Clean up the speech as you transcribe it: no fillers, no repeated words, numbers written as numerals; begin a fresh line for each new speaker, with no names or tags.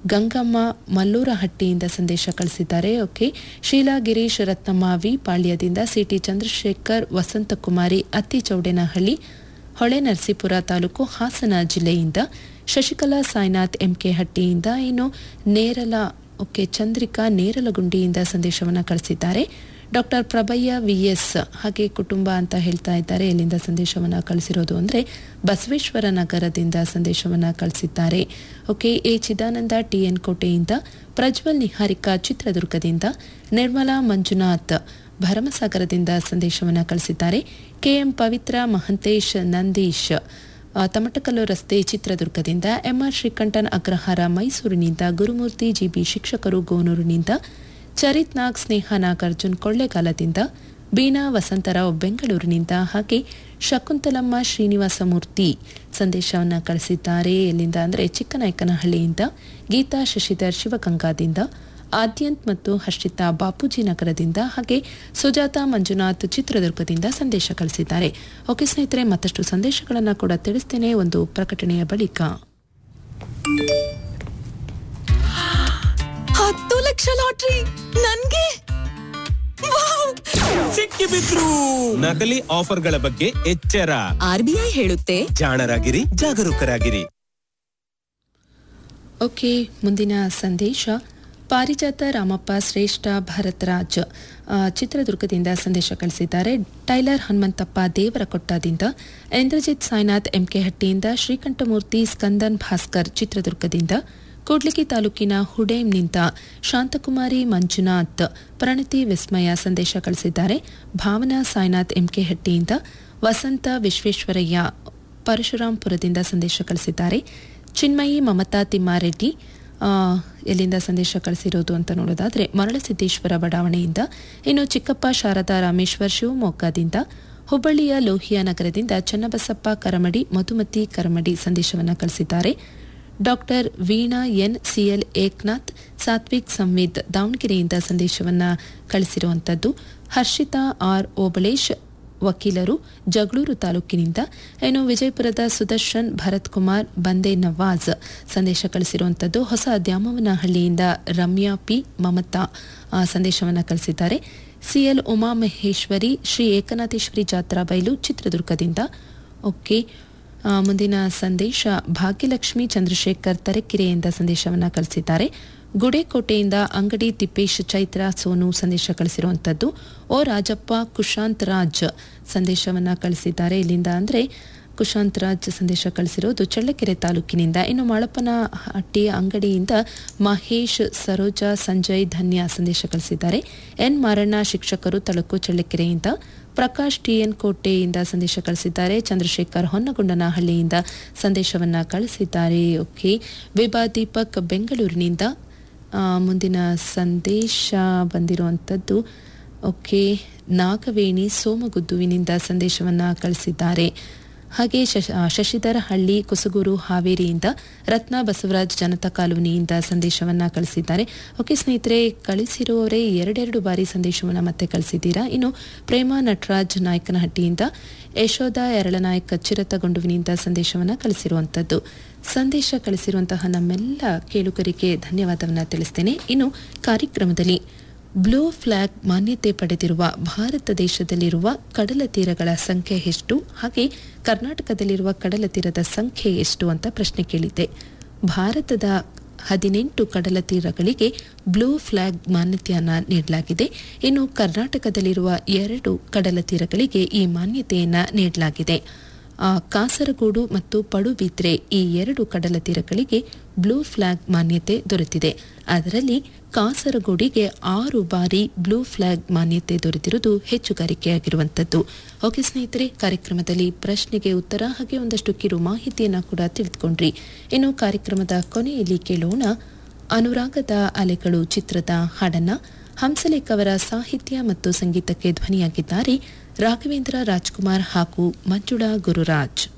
ಗಂಗಮ್ಮ ಮಲ್ಲೂರಹಟ್ಟಿಯಿಂದ ಸಂದೇಶ ಕಳಿಸಿದ್ದಾರೆ. Okay, Sheila Girish Ratnamma V ಪಾಳ್ಯದಿಂದ, city Chandrashekhar Vasanthakumari Attichowdenahalli Hole Narasipura taluk Hassan ಜಿಲ್ಲೆಯಿಂದ, ಶಶಿಕಲಾ ಸಾಯಿನಾಥ್ ಎಂಕೆ ಹಟ್ಟಿಯಿಂದ, ಇನ್ನು ಚಂದ್ರಿಕಾ ನೇರಲಗುಂಡಿಯಿಂದ ಸಂದೇಶವನ್ನು ಕಳಿಸಿದ್ದಾರೆ. ಡಾಕ್ಟರ್ ಪ್ರಭಯ್ಯ ವಿಎಸ್ ಹಾಗೆ ಕುಟುಂಬ ಅಂತ ಹೇಳ್ತಾ ಇದ್ದಾರೆ. ಎಲ್ಲಿಂದ ಸಂದೇಶವನ್ನು ಕಳಿಸಿರೋದು ಅಂದರೆ ಬಸವೇಶ್ವರ ನಗರದಿಂದ ಸಂದೇಶವನ್ನು ಕಳಿಸಿದ್ದಾರೆ. Okay, A Chidananda TN ಕೋಟೆಯಿಂದ, Prajwal Niharika ಚಿತ್ರದುರ್ಗದಿಂದ, ನಿರ್ಮಲಾ ಮಂಜುನಾಥ್ ಭರಮಸಾಗರದಿಂದ ಸಂದೇಶವನ್ನು ಕಳಿಸಿದ್ದಾರೆ. ಕೆಎಂ ಪವಿತ್ರ ಮಹಂತೇಶ್ ನಂದೀಶ್ ತಮಟಕಲ್ಲು ರಸ್ತೆ ಚಿತ್ರದುರ್ಗದಿಂದ, ಎಂಆರ್ ಶ್ರೀಕಂಠನ್ ಅಗ್ರಹಾರ ಮೈಸೂರಿನಿಂದ, ಗುರುಮೂರ್ತಿ ಜಿಬಿ ಶಿಕ್ಷಕರು ಗೋನೂರಿನಿಂದ, ಚರಿತ್ ನಾಗ್ ಸ್ನೇಹ ನಾಗಾರ್ಜುನ್ ಕೊಳ್ಳೇಗಾಲದಿಂದ, ಬೀನಾ ವಸಂತರಾವ್ ಬೆಂಗಳೂರಿನಿಂದ, ಹಾಗೆ ಶಕುಂತಲಮ್ಮ ಶ್ರೀನಿವಾಸಮೂರ್ತಿ ಸಂದೇಶವನ್ನು ಕಳಿಸಿದ್ದಾರೆ. ಎಲ್ಲಿಂದ ಅಂದರೆ ಚಿಕ್ಕನಾಯಕನಹಳ್ಳಿಯಿಂದ, ಗೀತಾ ಶಶಿಧರ್ ಶಿವಗಂಗಾದಿಂದ, ಆದ್ಯಂತ್ ಮತ್ತು ಹರ್ಷಿತಾ ಬಾಪೂಜಿ ನಗರದಿಂದ, ಹಾಗೆ ಸುಜಾತಾ ಮಂಜುನಾಥ್ ಚಿತ್ರದುರ್ಗದಿಂದ ಸಂದೇಶ ಕಳಿಸಿದ್ದಾರೆ. ಓಕೆ ಸ್ನೇಹಿತರೆ, ಮತ್ತಷ್ಟು ಸಂದೇಶಗಳನ್ನು ಕೂಡ ತಿಳಿಸ್ತೇನೆ ಒಂದು ಪ್ರಕಟಣೆಯ ಬಳಿಕ.
10 ಲಕ್ಷ ಲಾಟರಿ ನನ್ಗೆ
ಸಿಕ್ಕಿಬಿದ್ರು. ನಕಲಿ ಆಫರ್ಗಳ ಬಗ್ಗೆ ಎಚ್ಚರ.
ಆರ್ಬಿಐ ಹೇಳುತ್ತೆ,
ಜಾಣರಾಗಿರಿ, ಜಾಗರೂಕರಾಗಿರಿ.
ಓಕೆ, ಮುಂದಿನ ಸಂದೇಶ ಪಾರಿಜಾತ ರಾಮಪ್ಪ ಶ್ರೇಷ್ಠ ಭರತರಾಜ್ ಚಿತ್ರದುರ್ಗದಿಂದ ಸಂದೇಶ ಕಳಿಸಿದ್ದಾರೆ. ಟೈಲರ್ ಹನುಮಂತಪ್ಪ ದೇವರಕೊಟ್ಟದಿಂದ, ಇಂದ್ರಜಿತ್ ಸಾಯಿನಾಥ್ ಎಂಕೆ ಹಟ್ಟಿಯಿಂದ, ಶ್ರೀಕಂಠಮೂರ್ತಿ ಸ್ಕಂದನ್ ಭಾಸ್ಕರ್ ಚಿತ್ರದುರ್ಗದಿಂದ, ಕೂಡ್ಲಿಗಿ ತಾಲೂಕಿನ ಹುಡೇಮ್ನಿಂದ ಶಾಂತಕುಮಾರಿ ಮಂಜುನಾಥ್ ಪ್ರಣತಿ ವಿಸ್ಮಯ ಸಂದೇಶ ಕಳಿಸಿದ್ದಾರೆ. ಭಾವನಾ ಸಾಯಿನಾಥ್ ಎಂಕೆ ಹಟ್ಟಿಯಿಂದ, ವಸಂತ ವಿಶ್ವೇಶ್ವರಯ್ಯ ಪರಶುರಾಂಪುರದಿಂದ ಸಂದೇಶ ಕಳಿಸಿದ್ದಾರೆ. ಚಿನ್ಮಯಿ ಮಮತಾ ತಿಮ್ಮಾರೆಡ್ಡಿ ಎಲ್ಲಿಂದ ಸಂದೇಶ ಕಳಿಸಿರೋದು ಅಂತ ನೋಡೋದಾದರೆ ಮರಳಸಿದ್ದೇಶ್ವರ ಬಡಾವಣೆಯಿಂದ, ಇನ್ನು ಚಿಕ್ಕಪ್ಪ ಶಾರದಾ ರಾಮೇಶ್ವರ್ ಶಿವಮೊಗ್ಗದಿಂದ, ಹುಬ್ಬಳ್ಳಿಯ ಲೋಹಿಯಾ ನಗರದಿಂದ ಚನ್ನಬಸಪ್ಪ ಕರಮಡಿ ಮಧುಮತಿ ಕರಮಡಿ ಸಂದೇಶವನ್ನು ಕಳಿಸಿದ್ದಾರೆ. Doctor Veena N CL ಏಕ್ನಾಥ್ Satwik Samvid ದಾವಣಗೆರೆಯಿಂದ ಸಂದೇಶವನ್ನು ಕಳಿಸಿರುವಂಥದ್ದು. ಹರ್ಷಿತಾ ಆರ್ ಓಬಳೇಶ್ ವಕೀಲರು ಜಗಳೂರು ತಾಲೂಕಿನಿಂದ, ಇನ್ನು ವಿಜಯಪುರದ ಸುದರ್ಶನ್ ಭರತ್ ಕುಮಾರ್ ಬಂದೆ ನವಾಜ್ ಸಂದೇಶ ಕಳಿಸಿರುವಂಥದ್ದು. ಹೊಸ ದ್ಯಾಮವನಹಳ್ಳಿಯಿಂದ ರಮ್ಯಾ ಪಿ ಮಮತಾ ಸಂದೇಶವನ್ನು ಕಳಿಸಿದ್ದಾರೆ. ಸಿಎಲ್ ಉಮಾಮಹೇಶ್ವರಿ ಶ್ರೀ ಏಕನಾಥೇಶ್ವರಿ ಜಾತ್ರಾ ಬೈಲು ಚಿತ್ರದುರ್ಗದಿಂದ. ಓಕೆ, ಮುಂದಿನ ಸಂದೇಶ ಭಾಗ್ಯಲಕ್ಷ್ಮಿ ಚಂದ್ರಶೇಖರ್ ತರೀಕೆರೆಯಿಂದ ಸಂದೇಶವನ್ನು ಕಳಿಸಿದ್ದಾರೆ. ಗುಡೇಕೋಟೆಯಿಂದ ಅಂಗಡಿ ತಿಪ್ಪೇಶ್ ಚೈತ್ರ ಸೋನು ಸಂದೇಶ ಕಳಿಸಿರುವಂಥದ್ದು. ಓ ರಾಜಪ್ಪ ಕುಶಾಂತ್ ರಾಜ್ ಸಂದೇಶವನ್ನು ಕಳಿಸಿದ್ದಾರೆ. ಇಲ್ಲಿಂದ ಅಂದರೆ ಕುಶಾಂತ್ ರಾಜ್ ಸಂದೇಶ ಕಳಿಸಿರೋದು ಚಳ್ಳಕೆರೆ ತಾಲೂಕಿನಿಂದ. ಇನ್ನು ಮಾಳಪ್ಪನ ಹಟ್ಟಿ ಅಂಗಡಿಯಿಂದ ಮಹೇಶ್ ಸರೋಜಾ ಸಂಜಯ್ ಧನ್ಯ ಸಂದೇಶ ಕಳಿಸಿದ್ದಾರೆ. ಎನ್ ಮಾರಣ್ಣ ಶಿಕ್ಷಕರು ತಳಕು ಚಳ್ಳಕೆರೆಯಿಂದ, ಪ್ರಕಾಶ್ ಟಿಎನ್ ಕೋಟೆಯಿಂದ ಸಂದೇಶ ಕಳಿಸಿದ್ದಾರೆ. ಚಂದ್ರಶೇಖರ್ ಹೊನ್ನಗೊಂಡನಹಳ್ಳಿಯಿಂದ ಸಂದೇಶವನ್ನು ಕಳಿಸಿದ್ದಾರೆ. ಓಕೆ, ವಿಭಾ ದೀಪಕ್ ಬೆಂಗಳೂರಿನಿಂದ ಮುಂದಿನ ಸಂದೇಶ ಬಂದಿರುವಂಥದ್ದು. ಓಕೆ, ನಾಗವೇಣಿ ಸೋಮಗುದ್ದುವಿನಿಂದ ಸಂದೇಶವನ್ನು ಕಳಿಸಿದ್ದಾರೆ. ಹಾಗೆ ಶಶಿಧರ ಹಳ್ಳಿ ಕುಸುಗೂರು ಹಾವೇರಿಯಿಂದ, ರತ್ನ ಬಸವರಾಜ್ ಜನತಾ ಕಾಲೋನಿಯಿಂದ ಸಂದೇಶವನ್ನು ಕಳಿಸಿದ್ದಾರೆ. ಓಕೆ ಸ್ನೇಹಿತರೆ, ಕಳಿಸಿರುವವರೇ 2 ಬಾರಿ ಸಂದೇಶವನ್ನು ಮತ್ತೆ ಕಳಿಸಿದ್ದೀರಾ. ಇನ್ನು ಪ್ರೇಮ ನಟರಾಜ್ ನಾಯಕನಹಟ್ಟಿಯಿಂದ, ಯಶೋಧ ಎರಳನಾಯಕ್ ಚಿರತಗೊಂಡುವಿನಿಂದ ಸಂದೇಶವನ್ನು ಕಳಿಸಿರುವಂಥದ್ದು. ಸಂದೇಶ ಕಳಿಸಿರುವಂತಹ ನಮ್ಮೆಲ್ಲ ಕೇಳುಗರಿಗೆ ಧನ್ಯವಾದವನ್ನು ತಿಳಿಸ್ತೇನೆ. ಇನ್ನು ಕಾರ್ಯಕ್ರಮದಲ್ಲಿ ಬ್ಲೂ ಫ್ಲಾಗ್ ಮಾನ್ಯತೆ ಪಡೆದಿರುವ ಭಾರತ ದೇಶದಲ್ಲಿರುವ ಕಡಲ ತೀರಗಳ ಸಂಖ್ಯೆ ಎಷ್ಟು, ಹಾಗೆ ಕರ್ನಾಟಕದಲ್ಲಿರುವ ಕಡಲ ತೀರದ ಸಂಖ್ಯೆ ಎಷ್ಟು ಅಂತ ಪ್ರಶ್ನೆ ಕೇಳಿದ್ದೆ. ಭಾರತದ 18 ಕಡಲ ತೀರಗಳಿಗೆ ಬ್ಲೂ ಫ್ಲಾಗ್ ಮಾನ್ಯತೆಯನ್ನು ನೀಡಲಾಗಿದೆ. ಇನ್ನು ಕರ್ನಾಟಕದಲ್ಲಿರುವ 2 ಕಡಲ ತೀರಗಳಿಗೆ ಈ ಮಾನ್ಯತೆಯನ್ನು ನೀಡಲಾಗಿದೆ. ಕಾಸರಗೋಡು ಮತ್ತು ಪಡುಬಿದ್ರೆ ಈ 2 ಕಡಲ ತೀರಗಳಿಗೆ ಬ್ಲೂ ಫ್ಲಾಗ್ ಮಾನ್ಯತೆ ದೊರೆತಿದೆ. ಅದರಲ್ಲಿ ಕಾಸರಗೋಡಿಗೆ 6 ಬಾರಿ ಬ್ಲೂ ಫ್ಲಾಗ್ ಮಾನ್ಯತೆ ದೊರೆತಿರುವುದು ಹೆಚ್ಚುಗಾರಿಕೆಯಾಗಿರುವಂಥದ್ದು. ಓಕೆ ಸ್ನೇಹಿತರೆ, ಕಾರ್ಯಕ್ರಮದಲ್ಲಿ ಪ್ರಶ್ನೆಗೆ ಉತ್ತರ ಹಾಗೆ ಒಂದಷ್ಟು ಕಿರು ಮಾಹಿತಿಯನ್ನು ಕೂಡ ತಿಳಿದುಕೊಂಡ್ರಿ. ಇನ್ನು ಕಾರ್ಯಕ್ರಮದ ಕೊನೆಯಲ್ಲಿ ಕೇಳೋಣ ಅನುರಾಗದ ಅಲೆಗಳು ಚಿತ್ರದ ಹಾಡನ್ನ. ಹಂಸಲೇಖ್ ಅವರ ಸಾಹಿತ್ಯ ಮತ್ತು ಸಂಗೀತಕ್ಕೆ ಧ್ವನಿಯಾಗಿದ್ದಾರೆ ರಾಘವೇಂದ್ರ ರಾಜ್ಕುಮಾರ್ ಹಾಗೂ ಮಂಜುಳಾ ಗುರುರಾಜ್.